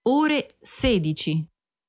ore 16.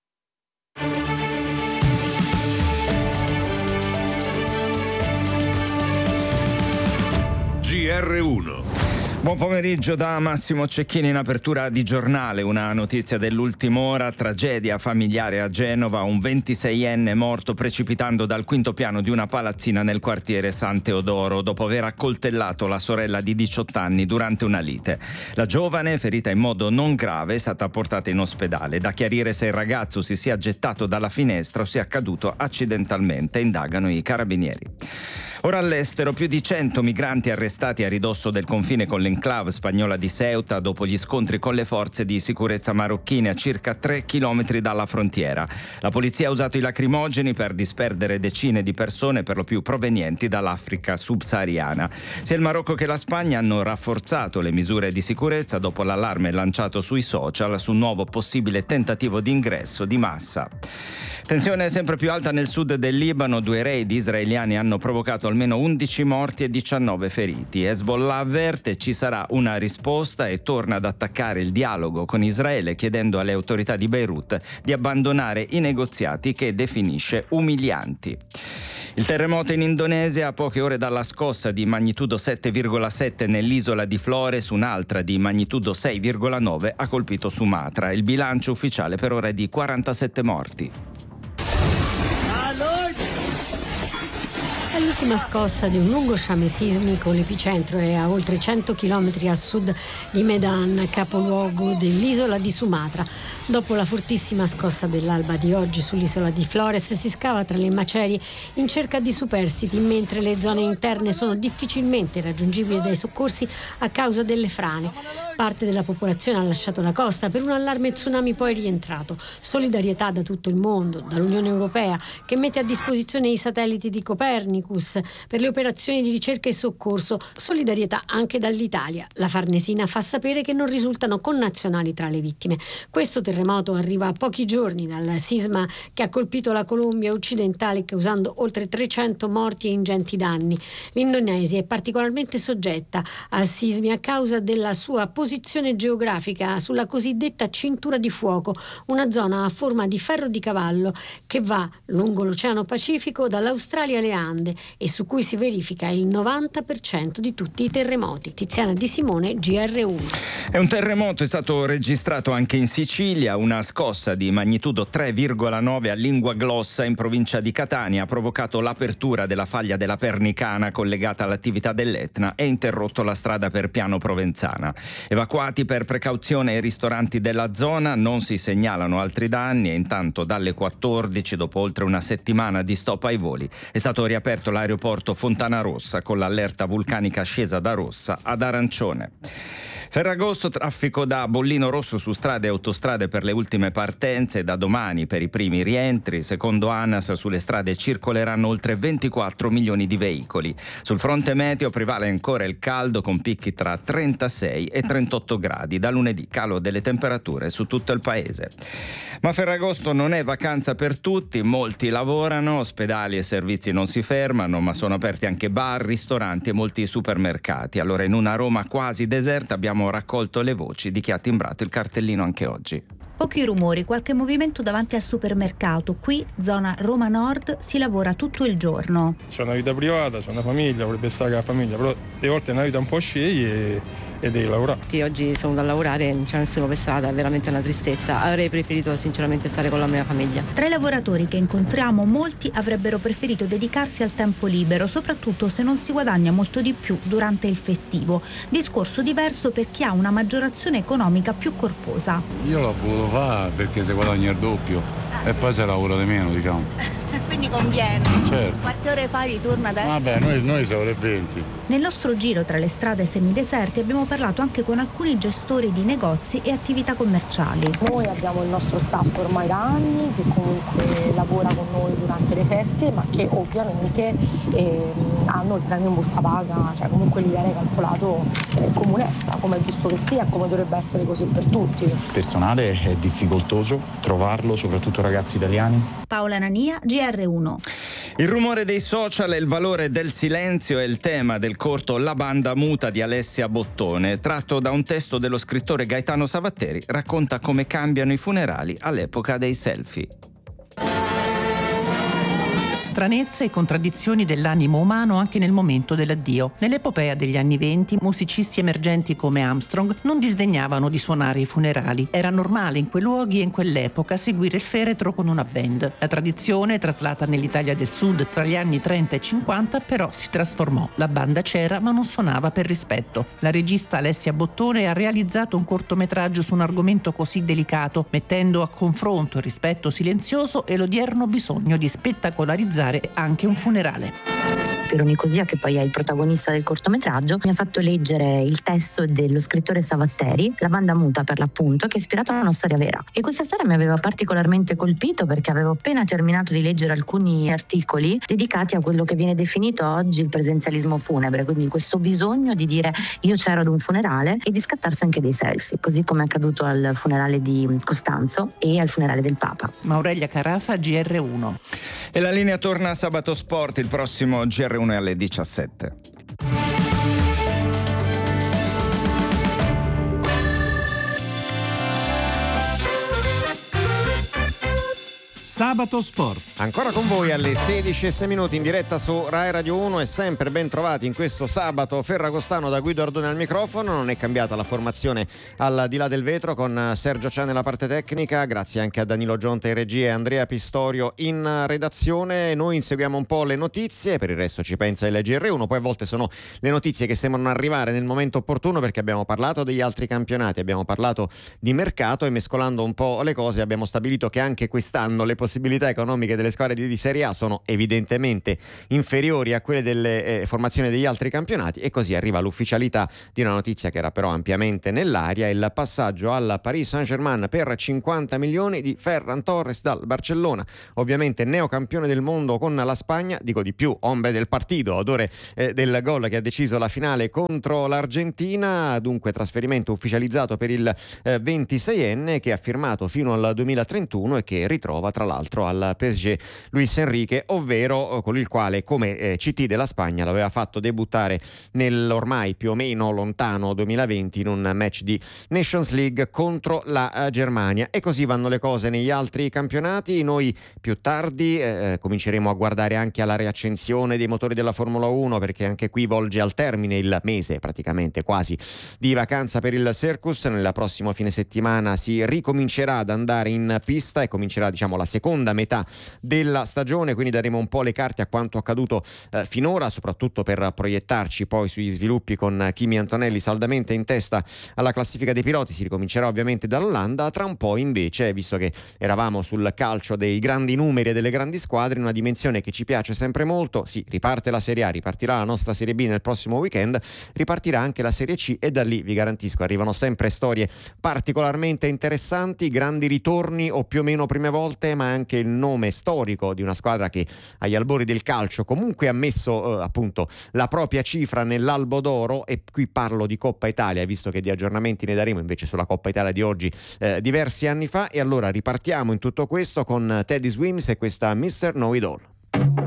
GR1. Buon pomeriggio da Massimo Cecchini in apertura di giornale. Una notizia dell'ultima ora: tragedia familiare a Genova, un 26enne morto precipitando dal quinto piano di una palazzina nel quartiere San Teodoro dopo aver accoltellato la sorella di 18 anni durante una lite. La giovane, ferita in modo non grave, è stata portata in ospedale. Da chiarire se il ragazzo si sia gettato dalla finestra o sia caduto accidentalmente, indagano i carabinieri. Ora all'estero, più di 100 migranti arrestati a ridosso del confine con l'enclave spagnola di Ceuta dopo gli scontri con le forze di sicurezza marocchine a circa 3 chilometri dalla frontiera. La polizia ha usato i lacrimogeni per disperdere decine di persone, per lo più provenienti dall'Africa subsahariana. Sia il Marocco che la Spagna hanno rafforzato le misure di sicurezza dopo l'allarme lanciato sui social su un nuovo possibile tentativo di ingresso di massa. Tensione sempre più alta nel sud del Libano. 2 raid israeliani hanno provocato almeno 11 morti e 19 feriti. Hezbollah avverte: ci sarà una risposta, e torna ad attaccare il dialogo con Israele, chiedendo alle autorità di Beirut di abbandonare i negoziati che definisce umilianti. Il terremoto in Indonesia, a poche ore dalla scossa di magnitudo 7,7 nell'isola di Flores, un'altra di magnitudo 6,9 ha colpito Sumatra. Il bilancio ufficiale per ora è di 47 morti. È l'ultima scossa di un lungo sciame sismico. L'epicentro è a oltre 100 km a sud di Medan, capoluogo dell'isola di Sumatra. Dopo la fortissima scossa dell'alba di oggi sull'isola di Flores, si scava tra le macerie in cerca di superstiti, mentre le zone interne sono difficilmente raggiungibili dai soccorsi a causa delle frane. Parte della popolazione ha lasciato la costa per un allarme tsunami poi rientrato. Solidarietà da tutto il mondo, dall'Unione Europea, che mette a disposizione i satelliti di Copernicus per le operazioni di ricerca e soccorso. Solidarietà anche dall'Italia. La Farnesina fa sapere che non risultano connazionali tra le vittime. Questo terremoto arriva a pochi giorni dal sisma che ha colpito la Colombia occidentale, causando oltre 300 morti e ingenti danni. L'Indonesia è particolarmente soggetta a sismi a causa della sua posizione geografica sulla cosiddetta cintura di fuoco, una zona a forma di ferro di cavallo che va lungo l'Oceano Pacifico dall'Australia alle Ande e su cui si verifica il 90% di tutti i terremoti. Tiziana Di Simone, GR1. E un terremoto è stato registrato anche in Sicilia. Una scossa di magnitudo 3,9 a Lingua Glossa, in provincia di Catania, ha provocato l'apertura della faglia della Pernicana collegata all'attività dell'Etna e interrotto la strada per Piano Provenzana. Evacuati per precauzione i ristoranti della zona, non si segnalano altri danni e intanto dalle 14, dopo oltre una settimana di stop ai voli, è stato riaperto l'aeroporto Fontanarossa con l'allerta vulcanica scesa da rossa ad arancione. Ferragosto, traffico da bollino rosso su strade e autostrade per le ultime partenze, da domani per i primi rientri. Secondo ANAS sulle strade circoleranno oltre 24 milioni di veicoli. Sul fronte meteo prevale ancora il caldo con picchi tra 36 e 38 gradi. Da lunedì calo delle temperature su tutto il paese. Ma Ferragosto non è vacanza per tutti, molti lavorano, ospedali e servizi non si fermano, ma sono aperti anche bar, ristoranti e molti supermercati. Allora in una Roma quasi deserta abbiamo raccolto le voci di chi ha timbrato il cartellino anche oggi. Pochi rumori, qualche movimento davanti al supermercato. Qui, zona Roma Nord, si lavora tutto il giorno. C'è una vita privata, c'è una famiglia, vorrebbe stare con la famiglia, però le volte è una vita un po' scegli e devi lavorare. Oggi sono da lavorare, non c'è nessuno per strada, è veramente una tristezza. Avrei preferito sinceramente stare con la mia famiglia. Tra i lavoratori che incontriamo, molti avrebbero preferito dedicarsi al tempo libero, soprattutto se non si guadagna molto di più durante il festivo. Discorso diverso per chi ha una maggiorazione economica più corposa. Io l'ho voluto fare perché si guadagna il doppio e poi si lavora di meno, diciamo. Quindi conviene. Certo. Quante ore fai di turno adesso? Vabbè, noi siamo ore 20. Nel nostro giro tra le strade semideserte abbiamo parlato anche con alcuni gestori di negozi e attività commerciali. Noi abbiamo il nostro staff ormai da anni che comunque lavora con noi durante le feste, ma che ovviamente hanno il premio in busta paga, cioè comunque gli viene calcolato come un extra, come è giusto che sia, come dovrebbe essere così per tutti. Il personale è difficoltoso trovarlo, soprattutto ragazzi italiani. Paola Nania, GR1. Il rumore dei social e il valore del silenzio è il tema del corto La banda muta di Alessia Bottone, tratto da un testo dello scrittore Gaetano Savatteri, racconta come cambiano i funerali all'epoca dei selfie. Stranezze e contraddizioni dell'animo umano anche nel momento dell'addio. Nell'epopea degli anni '20, musicisti emergenti come Armstrong non disdegnavano di suonare i funerali. Era normale in quei luoghi e in quell'epoca seguire il feretro con una band. La tradizione, traslata nell'Italia del Sud tra gli anni 30 e 50, però si trasformò. La banda c'era, ma non suonava per rispetto. La regista Alessia Bottone ha realizzato un cortometraggio su un argomento così delicato, mettendo a confronto il rispetto silenzioso e l'odierno bisogno di spettacolarizzare anche un funerale. Piero Nicosia, che poi è il protagonista del cortometraggio, mi ha fatto leggere il testo dello scrittore Savatteri, La banda muta per l'appunto, che è ispirato a una storia vera. E questa storia mi aveva particolarmente colpito perché avevo appena terminato di leggere alcuni articoli dedicati a quello che viene definito oggi il presenzialismo funebre, quindi questo bisogno di dire io c'ero ad un funerale e di scattarsi anche dei selfie, così come è accaduto al funerale di Costanzo e al funerale del Papa. Aurelia Carafa, GR1. E la linea torna a Sabato Sport, il prossimo GR1 è alle 17. Sabato Sport. Ancora con voi alle 16:06 in diretta su Rai Radio 1 e sempre ben trovati in questo sabato ferragostano da Guido Ardone al microfono. Non è cambiata la formazione al di là del vetro con Sergio Cià nella parte tecnica, grazie anche a Danilo Gionta in regia e Andrea Pistorio in redazione. Noi inseguiamo un po' le notizie, per il resto ci pensa il GR1, poi a volte sono le notizie che sembrano arrivare nel momento opportuno perché abbiamo parlato degli altri campionati, abbiamo parlato di mercato e mescolando un po' le cose abbiamo stabilito che anche quest'anno le possibilità economiche delle squadre di Serie A sono evidentemente inferiori a quelle delle formazioni degli altri campionati e così arriva l'ufficialità di una notizia che era però ampiamente nell'aria, il passaggio al Paris Saint-Germain per 50 milioni di Ferran Torres dal Barcellona, ovviamente neocampione del mondo con la Spagna, dico di più, ombre del partito, autore del gol che ha deciso la finale contro l'Argentina, dunque trasferimento ufficializzato per il 26enne che ha firmato fino al 2031 e che ritrova tra l'altro al PSG Luis Enrique, ovvero con il quale come CT della Spagna l'aveva fatto debuttare nell'ormai più o meno lontano 2020 in un match di Nations League contro la Germania. E così vanno le cose negli altri campionati. Noi più tardi cominceremo a guardare anche alla riaccensione dei motori della Formula 1 perché anche qui volge al termine il mese praticamente quasi di vacanza per il Circus. Nella prossima fine settimana si ricomincerà ad andare in pista e comincerà diciamo la seconda metà della stagione, quindi daremo un po' le carte a quanto accaduto finora, soprattutto per proiettarci poi sugli sviluppi con Kimi Antonelli saldamente in testa alla classifica dei piloti. Si ricomincerà ovviamente dall'Olanda, tra un po' invece, visto che eravamo sul calcio dei grandi numeri e delle grandi squadre, in una dimensione che ci piace sempre molto, sì, riparte la Serie A, ripartirà la nostra Serie B nel prossimo weekend, ripartirà anche la Serie C e da lì vi garantisco arrivano sempre storie particolarmente interessanti, grandi ritorni o più o meno prime volte, ma anche il nome storico di una squadra che agli albori del calcio comunque ha messo appunto la propria cifra nell'albo d'oro, e qui parlo di Coppa Italia, visto che di aggiornamenti ne daremo invece sulla Coppa Italia di oggi diversi anni fa. E allora ripartiamo in tutto questo con Teddy Swims e questa Mr. Know It All.